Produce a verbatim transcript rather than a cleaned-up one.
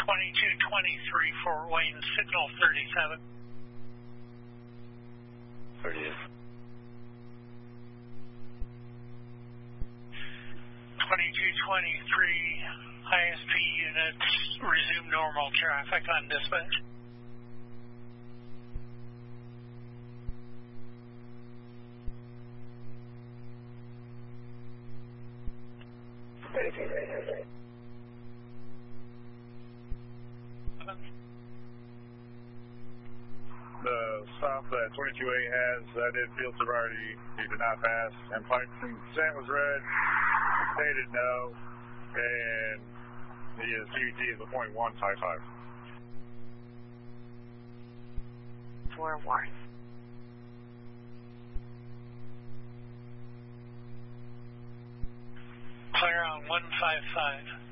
twenty-two twenty-three, Fort Wayne, signal thirty-seven. thirty-eight. twenty-two twenty-three, I S P units, resume normal traffic on dispatch. The stop that twenty-two A has, that is field sobriety, he did not pass, and pipe consent was read, stated no, and the C V T is a point one five five. Four one. Clear on one five five.